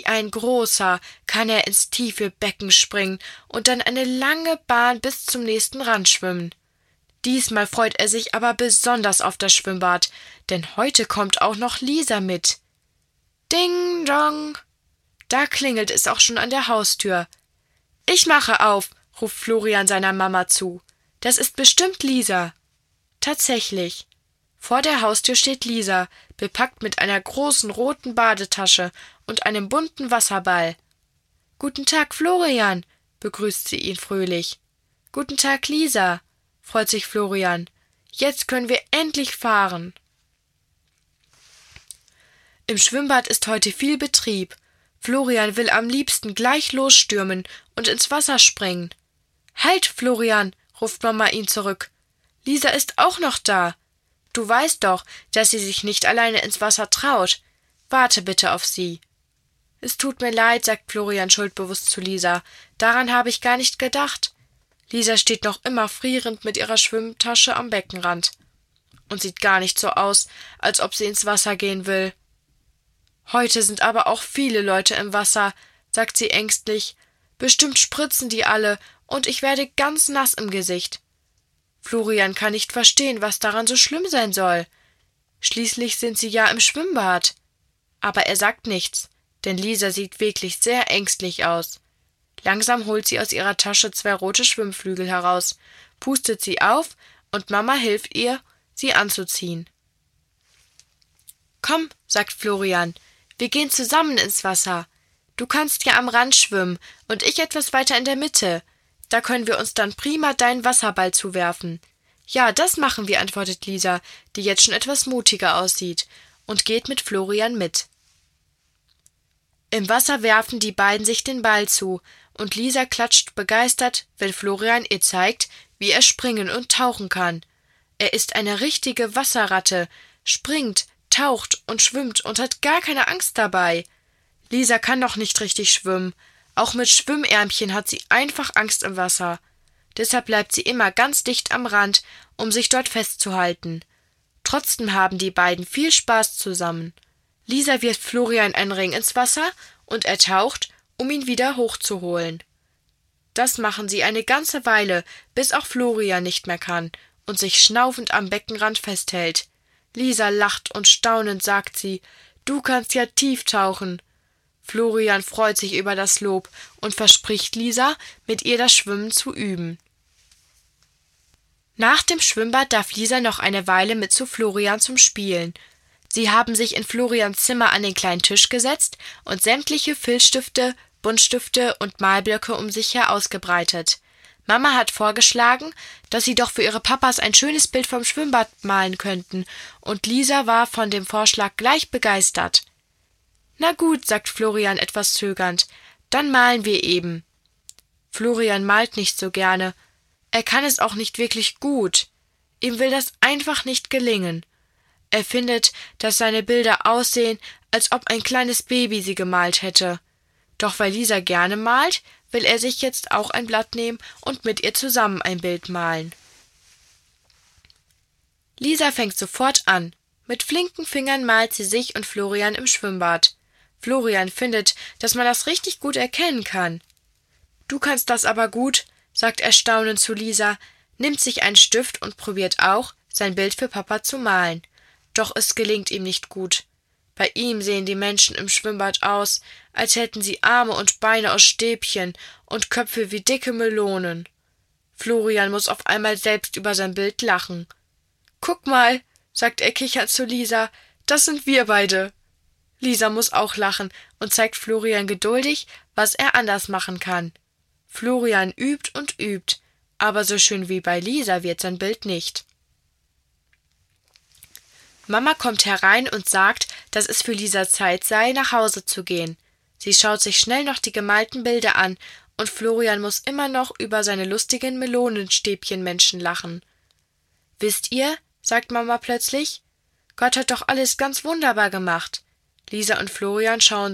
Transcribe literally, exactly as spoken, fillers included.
ein großer kann er ins tiefe Becken springen und dann eine lange Bahn bis zum nächsten Rand schwimmen. Diesmal freut er sich aber besonders auf das Schwimmbad, denn heute kommt auch noch Lisa mit. Ding dong! Da klingelt es auch schon an der Haustür. »Ich mache auf«, ruft Florian seiner Mama zu. »Das ist bestimmt Lisa.« Tatsächlich. Vor der Haustür steht Lisa, bepackt mit einer großen roten Badetasche und einem bunten Wasserball. »Guten Tag, Florian«, begrüßt sie ihn fröhlich. »Guten Tag, Lisa«, freut sich Florian. »Jetzt können wir endlich fahren.« Im Schwimmbad ist heute viel Betrieb. Florian will am liebsten gleich losstürmen und ins Wasser springen. »Halt, Florian«, ruft Mama ihn zurück. »Lisa ist auch noch da. Du weißt doch, dass sie sich nicht alleine ins Wasser traut. Warte bitte auf sie.« »Es tut mir leid«, sagt Florian schuldbewusst zu Lisa. »Daran habe ich gar nicht gedacht.« Lisa steht noch immer frierend mit ihrer Schwimmtasche am Beckenrand und sieht gar nicht so aus, als ob sie ins Wasser gehen will. »Heute sind aber auch viele Leute im Wasser«, sagt sie ängstlich. »Bestimmt spritzen die alle und ich werde ganz nass im Gesicht.« Florian kann nicht verstehen, was daran so schlimm sein soll. Schließlich sind sie ja im Schwimmbad. Aber er sagt nichts, denn Lisa sieht wirklich sehr ängstlich aus. Langsam holt sie aus ihrer Tasche zwei rote Schwimmflügel heraus, pustet sie auf und Mama hilft ihr, sie anzuziehen. »Komm«, sagt Florian, »wir gehen zusammen ins Wasser. Du kannst ja am Rand schwimmen und ich etwas weiter in der Mitte. Da können wir uns dann prima deinen Wasserball zuwerfen.« »Ja, das machen wir«, antwortet Lisa, die jetzt schon etwas mutiger aussieht, und geht mit Florian mit. Im Wasser werfen die beiden sich den Ball zu, und Lisa klatscht begeistert, wenn Florian ihr zeigt, wie er springen und tauchen kann. Er ist eine richtige Wasserratte, springt, taucht und schwimmt und hat gar keine Angst dabei. Lisa kann noch nicht richtig schwimmen. Auch mit Schwimmärmchen hat sie einfach Angst im Wasser. Deshalb bleibt sie immer ganz dicht am Rand, um sich dort festzuhalten. Trotzdem haben die beiden viel Spaß zusammen. Lisa wirft Florian einen Ring ins Wasser und er taucht, um ihn wieder hochzuholen. Das machen sie eine ganze Weile, bis auch Florian nicht mehr kann und sich schnaufend am Beckenrand festhält. Lisa lacht und staunend sagt sie, »Du kannst ja tief tauchen.« Florian freut sich über das Lob und verspricht Lisa, mit ihr das Schwimmen zu üben. Nach dem Schwimmbad darf Lisa noch eine Weile mit zu Florian zum Spielen. Sie haben sich in Florians Zimmer an den kleinen Tisch gesetzt und sämtliche Filzstifte, Buntstifte und Malblöcke um sich her ausgebreitet. Mama hat vorgeschlagen, dass sie doch für ihre Papas ein schönes Bild vom Schwimmbad malen könnten, und Lisa war von dem Vorschlag gleich begeistert. »Na gut«, sagt Florian etwas zögernd, »dann malen wir eben.« Florian malt nicht so gerne. Er kann es auch nicht wirklich gut. Ihm will das einfach nicht gelingen. Er findet, dass seine Bilder aussehen, als ob ein kleines Baby sie gemalt hätte. Doch weil Lisa gerne malt, will er sich jetzt auch ein Blatt nehmen und mit ihr zusammen ein Bild malen. Lisa fängt sofort an. Mit flinken Fingern malt sie sich und Florian im Schwimmbad. Florian findet, dass man das richtig gut erkennen kann. »Du kannst das aber gut«, sagt er staunend zu Lisa, nimmt sich einen Stift und probiert auch, sein Bild für Papa zu malen. Doch es gelingt ihm nicht gut. Bei ihm sehen die Menschen im Schwimmbad aus, als hätten sie Arme und Beine aus Stäbchen und Köpfe wie dicke Melonen. Florian muss auf einmal selbst über sein Bild lachen. »Guck mal«, sagt er kichernd zu Lisa, »das sind wir beide.« Lisa muss auch lachen und zeigt Florian geduldig, was er anders machen kann. Florian übt und übt, aber so schön wie bei Lisa wird sein Bild nicht. Mama kommt herein und sagt, dass es für Lisa Zeit sei, nach Hause zu gehen. Sie schaut sich schnell noch die gemalten Bilder an und Florian muss immer noch über seine lustigen Melonenstäbchenmenschen lachen. »Wisst ihr«, sagt Mama plötzlich, »Gott hat doch alles ganz wunderbar gemacht.« Lisa und Florian schauen